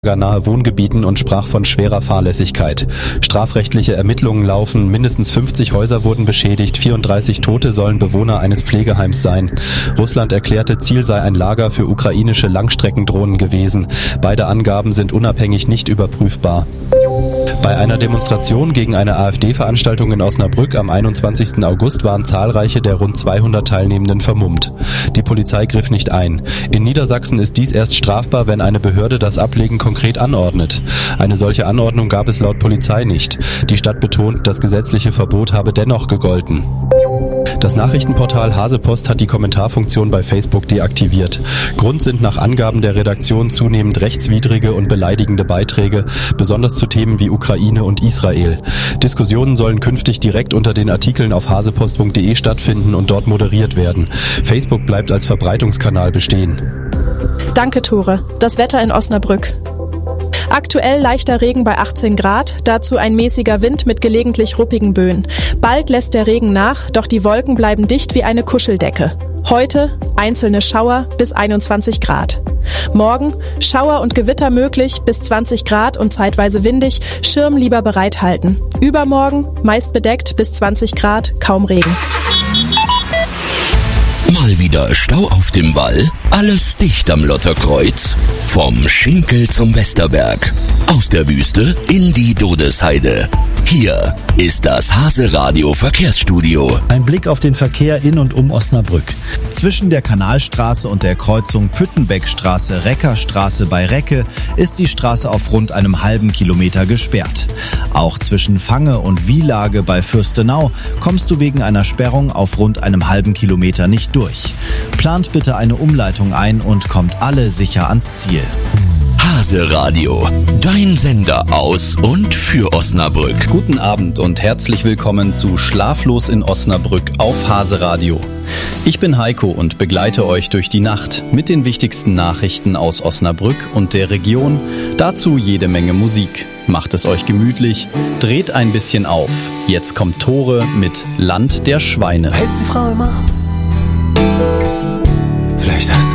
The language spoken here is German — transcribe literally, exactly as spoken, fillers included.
nahe Wohngebieten und sprach von schwerer Fahrlässigkeit. Strafrechtliche Ermittlungen laufen, mindestens fünfzig Häuser wurden beschädigt, vierunddreißig Tote sollen Bewohner eines Pflegeheims sein. Russland erklärte, Ziel sei ein Lager für ukrainische Langstreckendrohnen gewesen. Beide Angaben sind unabhängig nicht überprüfbar. Bei einer Demonstration gegen eine AfD-Veranstaltung in Osnabrück am einundzwanzigsten August waren zahlreiche der rund zweihundert Teilnehmenden vermummt. Die Polizei griff nicht ein. In Niedersachsen ist dies erst strafbar, wenn eine Behörde das Ablegen konkret anordnet. Eine solche Anordnung gab es laut Polizei nicht. Die Stadt betont, das gesetzliche Verbot habe dennoch gegolten. Das Nachrichtenportal Hasepost hat die Kommentarfunktion bei Facebook deaktiviert. Grund sind nach Angaben der Redaktion zunehmend rechtswidrige und beleidigende Beiträge, besonders zu Themen wie Ukraine und Israel. Diskussionen sollen künftig direkt unter den Artikeln auf hasepost punkt de stattfinden und dort moderiert werden. Facebook bleibt als Verbreitungskanal bestehen. Danke, Tore. Das Wetter in Osnabrück. Aktuell leichter Regen bei achtzehn Grad, dazu ein mäßiger Wind mit gelegentlich ruppigen Böen. Bald lässt der Regen nach, doch die Wolken bleiben dicht wie eine Kuscheldecke. Heute einzelne Schauer bis einundzwanzig Grad. Morgen Schauer und Gewitter möglich bis zwanzig Grad und zeitweise windig, Schirm lieber bereithalten. Übermorgen meist bedeckt bis zwanzig Grad, kaum Regen. Mal wieder Stau auf dem Wall, alles dicht am Lotterkreuz. Vom Schinkel zum Westerberg, aus der Wüste in die Dodesheide. Hier ist das Hase-Radio Verkehrsstudio. Ein Blick auf den Verkehr in und um Osnabrück. Zwischen der Kanalstraße und der Kreuzung Püttenbeckstraße-Reckerstraße bei Recke ist die Straße auf rund einem halben Kilometer gesperrt. Auch zwischen Fange und Wielage bei Fürstenau kommst du wegen einer Sperrung auf rund einem halben Kilometer nicht durch. Plant bitte eine Umleitung ein und kommt alle sicher ans Ziel. Hase-Radio, dein Sender aus und für Osnabrück. Guten Abend und herzlich willkommen zu Schlaflos in Osnabrück auf Hase-Radio. Ich bin Heiko und begleite euch durch die Nacht mit den wichtigsten Nachrichten aus Osnabrück und der Region. Dazu jede Menge Musik. Macht es euch gemütlich, dreht ein bisschen auf. Jetzt kommt Tore mit Land der Schweine. Hältst die Frau immer? Vielleicht hast